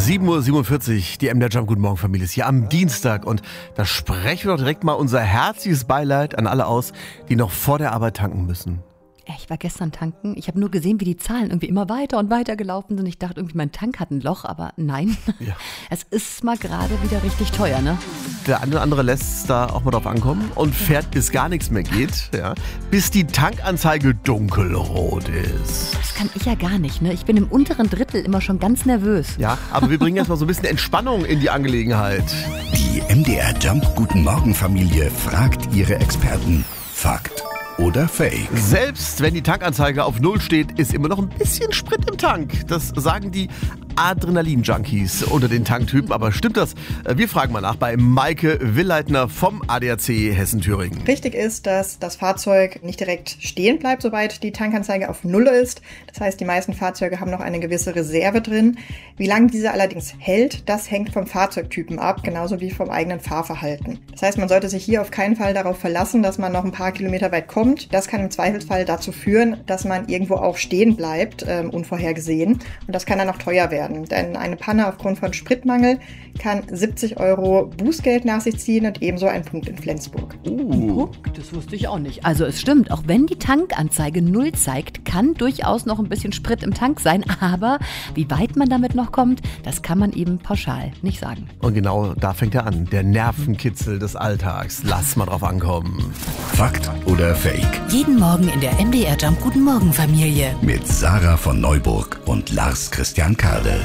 7:47 Uhr, die MDR Jump Guten Morgen Familie ist hier am Dienstag und da sprechen wir doch direkt mal unser herzliches Beileid an alle aus, die noch vor der Arbeit tanken müssen. Ich war gestern tanken. Ich habe nur gesehen, wie die Zahlen irgendwie immer weiter und weiter gelaufen sind. Ich dachte irgendwie, mein Tank hat ein Loch, aber nein. Ja. Es ist mal gerade wieder richtig teuer, ne? Der eine oder andere lässt es da auch mal drauf ankommen und fährt, bis gar nichts mehr geht, ja, bis die Tankanzeige dunkelrot ist. Das kann ich ja gar nicht, ne? Ich bin im unteren Drittel immer schon ganz nervös. Ja, aber wir bringen jetzt mal so ein bisschen Entspannung in die Angelegenheit. Die MDR Jump Guten Morgen Familie fragt ihre Experten. Fakt oder Fake? Selbst wenn die Tankanzeige auf 0 steht, ist immer noch ein bisschen Sprit im Tank. Das sagen die Adrenalin-Junkies unter den Tanktypen. Aber stimmt das? Wir fragen mal nach bei Maike Willleitner vom ADAC Hessen-Thüringen. Wichtig ist, dass das Fahrzeug nicht direkt stehen bleibt, sobald die Tankanzeige auf 0 ist. Das heißt, die meisten Fahrzeuge haben noch eine gewisse Reserve drin. Wie lange diese allerdings hält, das hängt vom Fahrzeugtypen ab, genauso wie vom eigenen Fahrverhalten. Das heißt, man sollte sich hier auf keinen Fall darauf verlassen, dass man noch ein paar Kilometer weit kommt. Das kann im Zweifelsfall dazu führen, dass man irgendwo auch stehen bleibt, unvorhergesehen. Und das kann dann auch teuer werden. Denn eine Panne aufgrund von Spritmangel kann 70 € Bußgeld nach sich ziehen und ebenso ein Punkt in Flensburg. Das wusste ich auch nicht. Also es stimmt, auch wenn die Tankanzeige 0 zeigt, kann durchaus noch ein bisschen Sprit im Tank sein. Aber wie weit man damit noch kommt, das kann man eben pauschal nicht sagen. Und genau da fängt er an, der Nervenkitzel des Alltags. Lass mal drauf ankommen. Fakt oder Fake? Jeden Morgen in der MDR Jump Guten Morgen Familie. Mit Sarah von Neuburg und Lars Christian Kade.